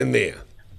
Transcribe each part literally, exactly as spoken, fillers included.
in there?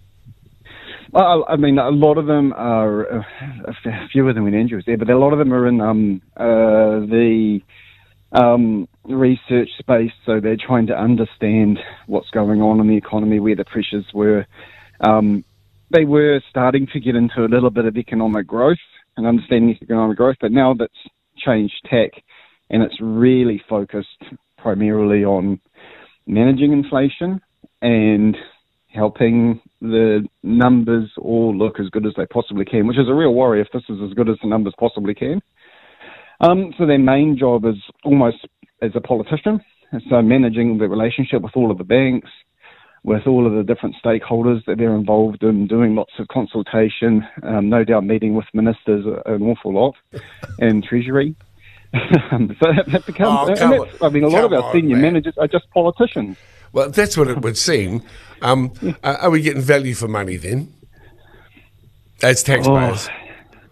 Well, I mean, a lot of them are, uh, a few of them in Andrew was there, but a lot of them are in um, uh, the um, research space, so they're trying to understand what's going on in the economy, where the pressures were. Um, they were starting to get into a little bit of economic growth and understanding economic growth, but now that's changed tack, and it's really focused primarily on managing inflation and helping the numbers all look as good as they possibly can, which is a real worry if this is as good as the numbers possibly can. Um, so their main job is almost as a politician, so managing the relationship with all of the banks, with all of the different stakeholders that they're involved in, doing lots of consultation, um, no doubt meeting with ministers an awful lot, and Treasury. so that, that becomes, Oh, and come that's, I mean, a lot of our on, senior man. managers are just politicians. Well, that's what it would seem. Um, uh, are we getting value for money then, as taxpayers? Oh.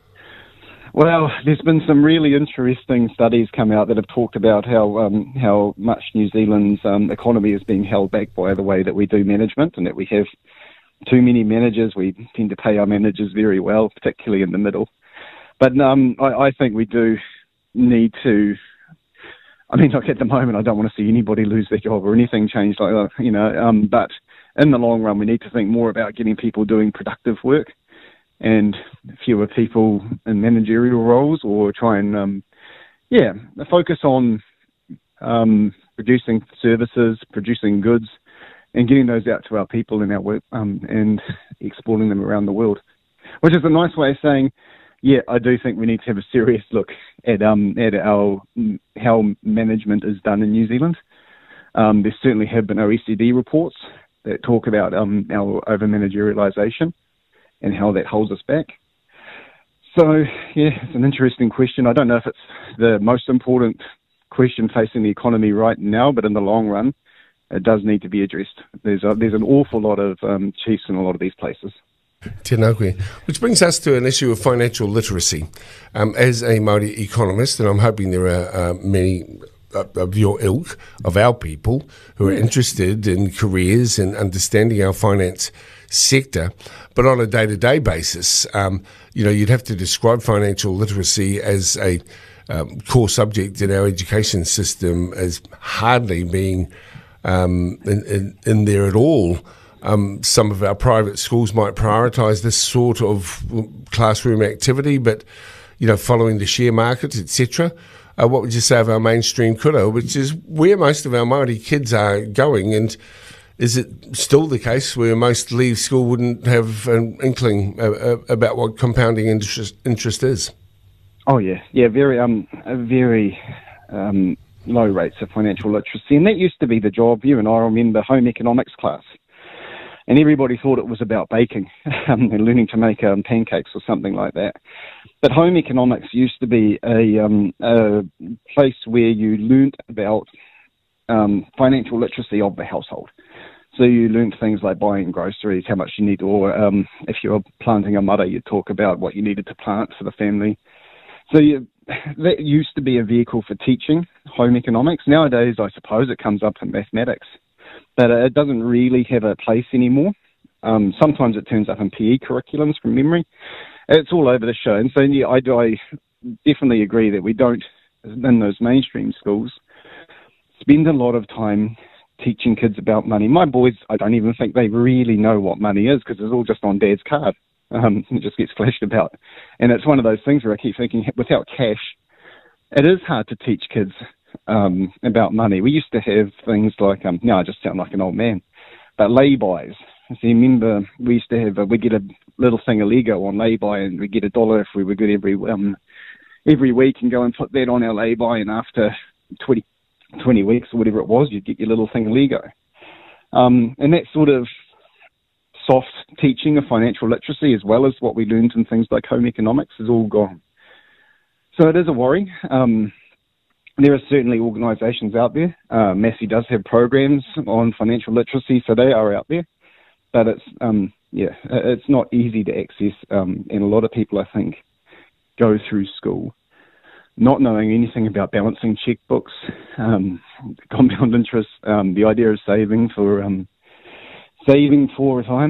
Well, there's been some really interesting studies come out that have talked about how um, how much New Zealand's um, economy is being held back by the way that we do management, and that we have too many managers. We tend to pay our managers very well, particularly in the middle. But um, I, I think we do need to. I mean, look, at the moment, I don't want to see anybody lose their job or anything change like that, you know. Um, but in the long run, we need to think more about getting people doing productive work and fewer people in managerial roles, or try and, um, yeah, focus on um, producing services, producing goods, and getting those out to our people in our work um, and exporting them around the world. Which is a nice way of saying, yeah, I do think we need to have a serious look at um at our how management is done in New Zealand. Um, there certainly have been O E C D reports that talk about um our over managerialisation and how that holds us back. So yeah, it's an interesting question. I don't know if it's the most important question facing the economy right now, but in the long run, it does need to be addressed. There's a, there's an awful lot of um, chiefs in a lot of these places. Tēnā koe. Which brings us to an issue of financial literacy. Um, as a Māori economist, and I'm hoping there are uh, many uh, of your ilk, of our people, who are interested in careers and understanding our finance sector, but on a day-to-day basis, um, you know, you'd have to describe financial literacy as a um, core subject in our education system as hardly being um, in, in, in there at all. Um, some of our private schools might prioritise this sort of classroom activity, but, you know, following the share markets, et cetera. Uh, what would you say of our mainstream kura, which is where most of our Māori kids are going, and is it still the case where most leave school wouldn't have an inkling uh, uh, about what compounding interest, interest is? Oh yeah, yeah, very um, very um, low rates of financial literacy, and that used to be the job. You and I remember home economics class. And everybody thought it was about baking um, and learning to make um, pancakes or something like that. But home economics used to be a, um, a place where you learnt about um, financial literacy of the household. So you learnt things like buying groceries, how much you need, or um, if you were planting a mara, you'd talk about what you needed to plant for the family. So you, that used to be a vehicle for teaching home economics. Nowadays, I suppose it comes up in mathematics. But it doesn't really have a place anymore. Um, sometimes it turns up in P E curriculums from memory. It's all over the show. And so yeah, I, I definitely agree that we don't, in those mainstream schools, spend a lot of time teaching kids about money. My boys, I don't even think they really know what money is, because it's all just on Dad's card. Um, it just gets flashed about. And it's one of those things where I keep thinking, without cash, it is hard to teach kids Um, about money. We used to have things like, um, no, I just sound like an old man, but lay-bys. So you remember, we used to have, a, we get a little thing of Lego on lay-by, and we get a dollar if we were good every um, every week, and go and put that on our lay-by, and after twenty, twenty weeks or whatever it was, you'd get your little thing of Lego. Um, and that sort of soft teaching of financial literacy, as well as what we learned in things like home economics, is all gone. So it is a worry. Um, There are certainly organisations out there. Uh, Massey does have programs on financial literacy, so they are out there. But it's um, yeah, it's not easy to access, um, and a lot of people, I think, go through school not knowing anything about balancing checkbooks, um, compound interest, um, the idea of saving for um, saving for retirement.